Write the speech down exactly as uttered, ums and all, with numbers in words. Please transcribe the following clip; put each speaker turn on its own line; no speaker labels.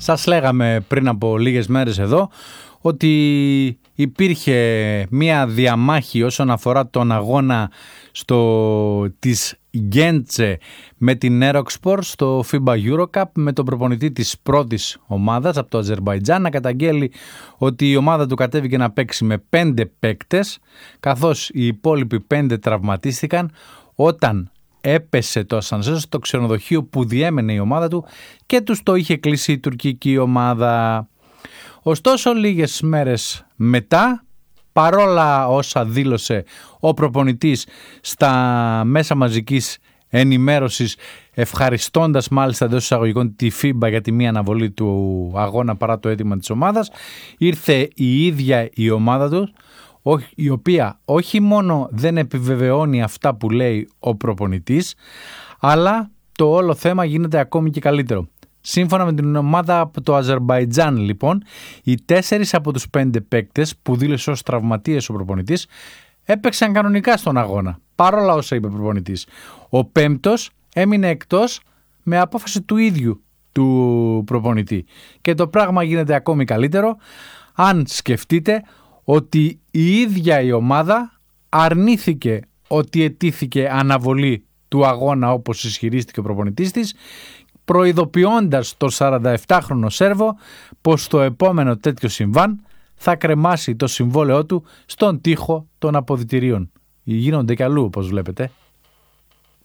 Σας λέγαμε πριν από λίγες μέρες εδώ ότι υπήρχε μία διαμάχη όσον αφορά τον αγώνα στο, της Γκέντσε με την Aeroxpor στο φίμπα Eurocup με τον προπονητή της πρώτης ομάδας από το Αζερμπαϊτζάν να καταγγέλει ότι η ομάδα του κατέβηκε να παίξει με πέντε παίκτες καθώς οι υπόλοιποι πέντε τραυματίστηκαν όταν έπεσε το ασανσέρ στο ξενοδοχείο που διέμενε η ομάδα του και τους το είχε κλείσει η τουρκική ομάδα. Ωστόσο, λίγες μέρες μετά, παρόλα όσα δήλωσε ο προπονητής στα μέσα μαζικής ενημέρωσης, ευχαριστώντας μάλιστα εντός εισαγωγικών τη φίμπα για τη μία αναβολή του αγώνα παρά το αίτημα της ομάδας, ήρθε η ίδια η ομάδα του, η οποία όχι μόνο δεν επιβεβαιώνει αυτά που λέει ο προπονητής, αλλά το όλο θέμα γίνεται ακόμη και καλύτερο. Σύμφωνα με την ομάδα από το Αζερμπαϊτζάν, λοιπόν, οι τέσσερις από τους πέντε παίκτες που δήλωσε ως τραυματίες ο προπονητής έπαιξαν κανονικά στον αγώνα, παρόλα όσα είπε ο προπονητής. Ο πέμπτος έμεινε εκτός με απόφαση του ίδιου του προπονητή. Και το πράγμα γίνεται ακόμη καλύτερο αν σκεφτείτε ότι η ίδια η ομάδα αρνήθηκε ότι αιτήθηκε αναβολή του αγώνα όπως ισχυρίστηκε ο προπονητής της, προειδοποιώντας τον σαρανταεπτάχρονο Σέρβο πως το επόμενο τέτοιο συμβάν θα κρεμάσει το συμβόλαιό του στον τοίχο των αποδυτηρίων. Γίνονται κι αλλού όπως βλέπετε.